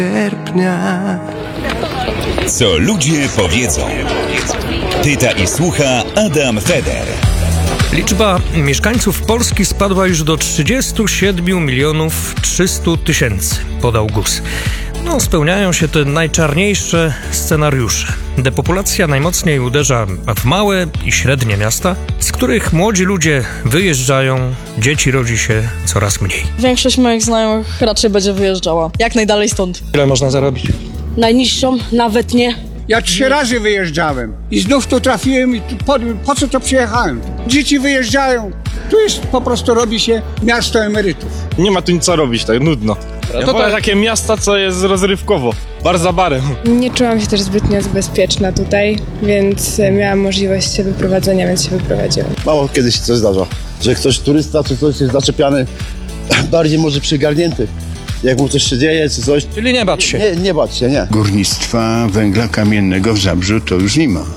Co ludzie powiedzą. Pyta i słucha Adam Feder. Liczba mieszkańców Polski spadła już do 37 300 000, podał GUS. Spełniają się te najczarniejsze scenariusze. Depopulacja najmocniej uderza w małe i średnie miasta, z których młodzi ludzie wyjeżdżają, dzieci rodzi się coraz mniej. Większość moich znajomych raczej będzie wyjeżdżała. Jak najdalej stąd. Ile można zarobić? Najniższą, nawet nie. Ja 3 razy wyjeżdżałem i znów tu trafiłem i po co to przyjechałem? Dzieci wyjeżdżają. Tu jest po prostu robi się miasto emerytów. Nie ma tu nic co robić, tak nudno. To takie miasta, co jest rozrywkowo, bar za barem. Nie czułam się też zbytnio bezpieczna tutaj, więc miałam możliwość się wyprowadzenia, więc się wyprowadziłam. Mało kiedy się coś zdarza, że ktoś turysta czy coś jest zaczepiany, bardziej może przygarnięty. Jak mu coś się dzieje, czy coś. Czyli nie bać się. Nie bać się, nie. Górnictwa węgla kamiennego w Zabrzu to już nie ma.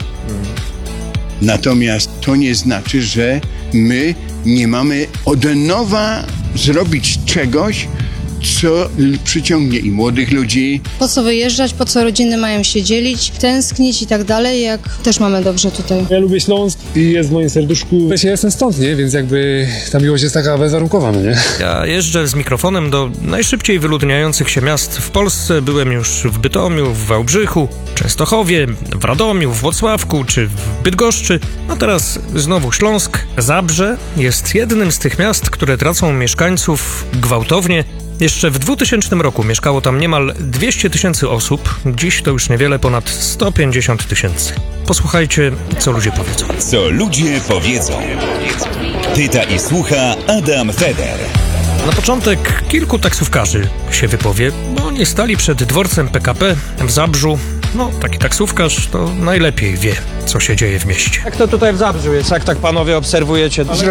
Natomiast to nie znaczy, że my nie mamy od nowa zrobić czegoś, co przyciągnie i młodych ludzi. Po co wyjeżdżać, po co rodziny mają się dzielić, tęsknić i tak dalej, jak też mamy dobrze tutaj. Ja lubię Śląsk i jest w moim serduszku. Ja jestem stąd, nie? Więc jakby ta miłość jest taka bezwarunkowa, nie? Ja jeżdżę z mikrofonem do najszybciej wyludniających się miast w Polsce. Byłem już w Bytomiu, w Wałbrzychu, Częstochowie, w Radomiu, w Włocławku czy w Bydgoszczy. Teraz znowu Śląsk. Zabrze jest jednym z tych miast, które tracą mieszkańców gwałtownie. Jeszcze w 2000 roku mieszkało tam niemal 200 000 osób. Dziś to już niewiele ponad 150 000. Posłuchajcie, co ludzie powiedzą. Co ludzie powiedzą. Pyta i słucha Adam Feder. Na początek kilku taksówkarzy się wypowie, bo oni stali przed dworcem PKP w Zabrzu. Taki taksówkarz to najlepiej wie, co się dzieje w mieście. Jak to tutaj w Zabrzu jest, jak tak panowie obserwujecie?